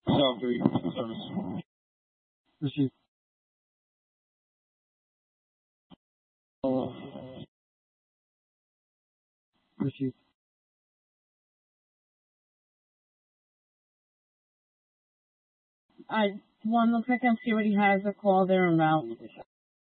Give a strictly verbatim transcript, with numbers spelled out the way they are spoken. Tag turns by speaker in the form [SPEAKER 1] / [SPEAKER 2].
[SPEAKER 1] South three, service.
[SPEAKER 2] Receive. Receive.
[SPEAKER 3] I one looks like I'm see what he has a call there en route.